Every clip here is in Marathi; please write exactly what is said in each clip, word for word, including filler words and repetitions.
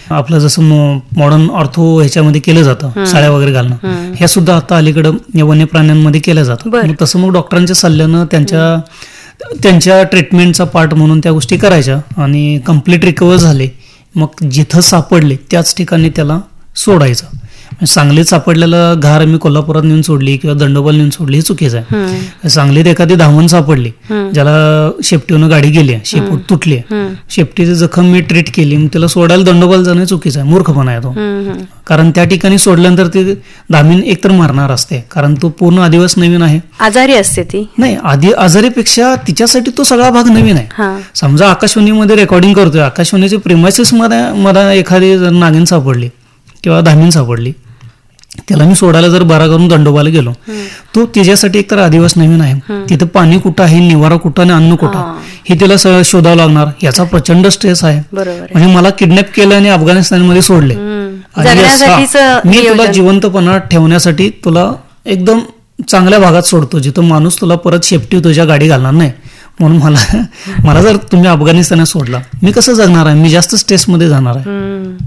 आपलं जसं मॉडर्न ऑर्थो ह्याच्यामध्ये केलं जातं, साड्या वगैरे घालणं, ह्या सुद्धा आता अलीकडं या वन्य प्राण्यांमध्ये केल्या जातं. मग तसं मग डॉक्टरांच्या सल्ल्यानं त्यांच्या त्यांच्या ट्रीटमेंटचा पार्ट म्हणून त्या गोष्टी करायच्या आणि कम्प्लीट रिकवर झाले मग जिथं सापडले त्याच ठिकाणी त्याला सोडायचं. सांगलीत सापडलेलं घार मी कोल्हापुरात नेऊन सोडली किंवा दंडोबाला नेऊन सोडली हे चुकीचं आहे. सांगलीत एखादी धावण सापडली ज्याला शेपटीनं गाडी गेली, शेपूट तुटली, शेपटीची जखम मी ट्रीट केली, मग त्याला सोडायला दंडोबाला जाणं चुकीचं आहे, मूर्खपणा आहे तो. कारण त्या ठिकाणी सोडल्यानंतर ते धामीन एकतर मारणार असते, कारण तो पूर्ण आदिवास नवीन आहे, आजारी असते ती. नाही, आधी आजारीपेक्षा तिच्यासाठी तो सगळा भाग नवीन आहे. समजा आकाशवाणीमध्ये रेकॉर्डिंग करतोय, आकाशवाणीच्या प्रिमायसेस मध्ये मला एखादी जर नागिन सापडली किंवा धामीन सापडली, त्याला मी सोडायला जर बारा करून दंडोबाला गेलो, तो तिच्यासाठी एकतर आदिवास नवीन आहे, तिथं पाणी कुठं आहे, निवारा कुठं आणि अन्न कुठं हे तिला शोधावं लागणार, याचा प्रचंड स्ट्रेस आहे. म्हणजे मला किडनॅप केलं आणि अफगाणिस्तानमध्ये सोडले, मी तुला जिवंतपणा ठेवण्यासाठी तुला एकदम चांगल्या भागात सोडतो जिथं माणूस तुला परत शेपटी तुझ्या गाडी घालणार नाही, म्हणून मला मला जर तुम्ही अफगाणिस्तानात सोडला मी कसं जगणार आहे, मी जास्त स्ट्रेसमध्ये जाणार आहे.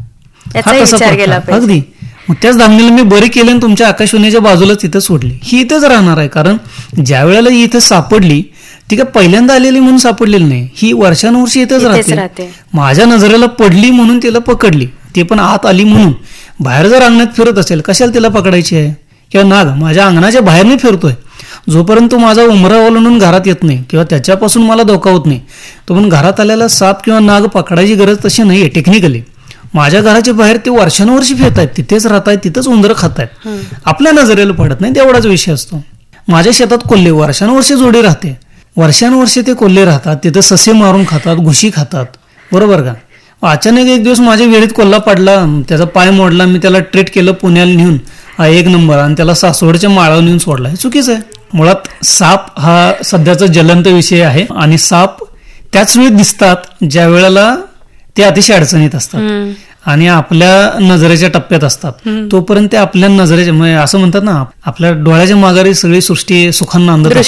अगदी मग त्याच धामणीला मी बरी केली आणि तुमच्या आकाशवाणीच्या बाजूलाच इथं सोडली, ही इथंच राहणार आहे. कारण ज्या वेळेला ही इथं सापडली ती काय पहिल्यांदा आलेली म्हणून सापडलेली नाही, ही वर्षानुवर्षी इथंच राहते. माझ्या नजरेला पडली म्हणून तिला पकडली, ते पण आत आली म्हणून. बाहेर जर अंगणात फिरत असेल कशाला तिला पकडायची आहे, किंवा नाग माझ्या अंगणाच्या बाहेर नाही फिरतोय, जोपर्यंत माझा उमरा ओलांडून घरात येत नाही किंवा त्याच्यापासून मला धोका होत नाही तोपर्यंत घरात आलेला साप किंवा नाग पकडायची गरज तशी नाहीये. टेक्निकली माझ्या घराच्या बाहेर ते वर्षानुवर्षी फिरत आहेत, तिथेच राहत आहेत, तिथंच उंदरं खात आहेत, आपल्या नजरेला पडत नाही, तेवढाच विषय असतो. माझ्या शेतात कोल्हे वर्षानुवर्षी जोडी राहते, वर्षानुवर्षी ते कोल्हे राहतात, तिथं ससे मारून खातात, घुशी खातात, बरोबर का. अचानक एक दिवस माझ्या वेळीत कोल्हा पडला, त्याचा पाय मोडला, मी त्याला ट्रीट केलं पुण्याला नेऊन, हा एक नंबर, आणि त्याला सासवडच्या माळावर नेऊन सोडला, हे चुकीचं आहे. मुळात साप हा सध्याचा ज्वलंत विषय आहे आणि साप त्याच वेळी दिसतात ज्या वेळेला ते अतिशय अडचणीत असतात आणि आपल्या नजरेच्या टप्प्यात असतात, तोपर्यंत ते आपल्या नजरेच्या, असं म्हणतात ना, आपल्या डोळ्याच्या माघारी सगळी सृष्टी सुखांना अंधत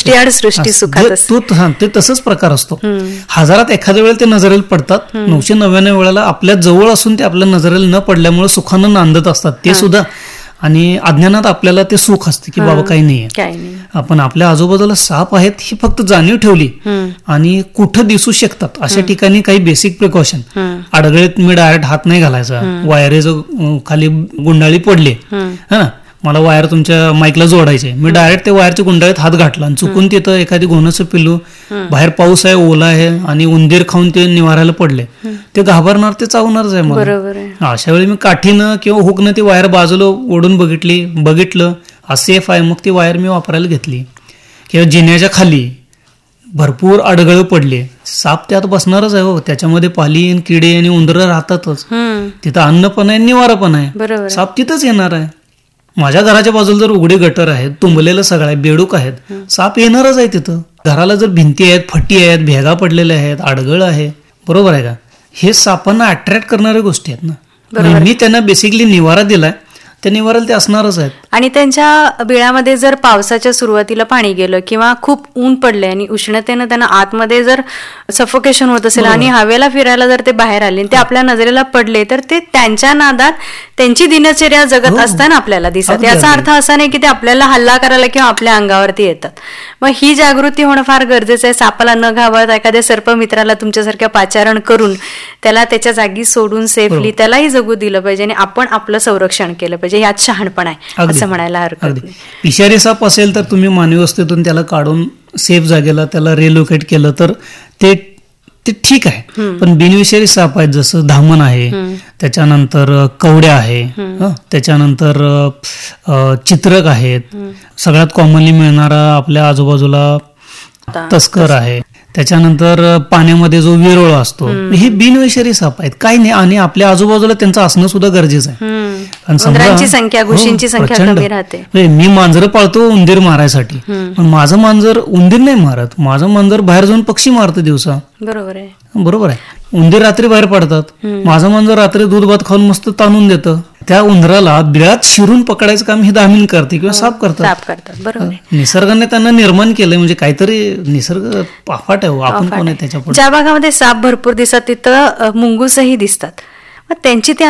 असते, ते तसंच प्रकार असतो. हजारात एखाद्या वेळेला ते नजरेला पडतात, नऊशे नव्याण्णव वेळेला आपल्या जवळ असून ते आपल्या नजरेला न पडल्यामुळे सुखांना नांदत असतात ते सुद्धा. आणि अज्ञानात आपल्याला ते सुख असते की बाबा काही नाहीये, आपण आपल्या आजूबाजूला साप आहेत ही फक्त जाणीव ठेवली आणि कुठं दिसू शकतात अशा ठिकाणी काही बेसिक प्रिकॉशन, अडगळीत मी डायरेक्ट हात नाही घालायचा, वायरेचं खाली गुंडाळी पडली है ना, मला वायर तुमच्या माईकला जोडायचे, मी डायरेक्ट त्या वायरच्या गुंडाळीत हात घातला आणि चुकून तिथं एखादी घोणसं पिल्लू, बाहेर पाऊस आहे, ओला आहे आणि उंदीर खाऊन ते निवारायला पडले, ते घाबरणार, ते चावणारच आहे मला. अशा वेळी मी काठीनं किंवा हुकनं ती वायर बाजूला ओढून बघितली बघितलं हा सेफ आहे, मग ती वायर मी वापरायला घेतली. किंवा जिन्याच्या खाली भरपूर अडगळ पडले, साप त्यात बसणारच आहे हो, त्याच्यामध्ये पाली किडे आणि उंदरं राहतातच, तिथं अन्न पण आहे, निवारा पण आहे, साप तिथंच येणार आहे. माझ्या घराच्या बाजूला जर उघडे गटर आहेत, तुंबलेलं सगळं आहे, बेडूक आहेत, साप येणारच आहे तिथं. घराला जर भिंती आहेत, फटी आहेत, भेगा पडलेल्या आहेत, अडगळ आहे, बरोबर आहे का, हे सापांना अट्रॅक्ट करणाऱ्या गोष्टी आहेत ना. मी त्यांना बेसिकली निवारा दिलाय, त्या निवाराला ते असणारच आहेत. आणि त्यांच्या बिळामध्ये जर पावसाच्या सुरुवातीला पाणी गेलं किंवा खूप ऊन पडले आणि उष्णतेनं त्यांना आतमध्ये जर सफोकेशन होत असेल आणि हवेला फिरायला जर ते बाहेर आले ते आपल्या नजरेला पडले तर ते त्यांच्या नादात त्यांची दिनचर्या जगत असताना आपल्याला दिसत. याचा अर्थ असा नाही की ते आपल्याला हल्ला करायला किंवा आपल्या अंगावरती येतात. मग ही जागृती होणं फार गरजेचं आहे. सापाला न घाबरता एखाद्या सर्पमित्राला तुमच्यासारख्या पाचारण करून त्याला त्याच्या जागी सोडून सेफली त्यालाही जगू दिलं पाहिजे आणि आपण आपलं संरक्षण केलं पाहिजे. यात शहाणपण आहे असं म्हणायला हरकत नाही. विषारी साप असेल तर तुम्ही मानवी वस्तीतून त्याला काढून सेफ जागेला त्याला रिलोकेट केलं तर ते ते ठीक आहे. पण बिनविषारी साप आहेत जसं धामण आहे, त्याच्यानंतर कवड्या आहे, त्याच्यानंतर चित्रक आहेत, सगळ्यात कॉमनली मिळणारा आपल्या आजूबाजूला तस्कर आहे, त्याच्यानंतर पाण्यामध्ये जो विरळ असतो, हे बिनविषारी साप आहेत. काही नाही आणि आपल्या आजूबाजूला त्यांचं असणं सुद्धा गरजेचं आहे. संख्या घुशींची संख्या कमी राहते. मी मांजर पाळतो उंदीर मारायसाठी, पण माझं मांजर उंदीर नाही मारत, माझं मांजर बाहेर जाऊन पक्षी मारतं दिवसा. बरोबर आहे, बरोबर आहे. उंदीर रात्री बाहेर पडतात, माझं मांजर रात्री दूध भात खाऊन मस्त ताणून देतं. त्या उंदराला बिळात शिरून पकडायचं काम हे दामिन करते किंवा साप करतात. निसर्गाने त्यांना निर्माण केलंय, म्हणजे काहीतरी निसर्ग पाफाट आहे. आपण कोण आहे त्याच्या पुढे. ज्या भागामध्ये साप भरपूर दिसतात तिथं मुंगूसही दिसतात. मग त्यांची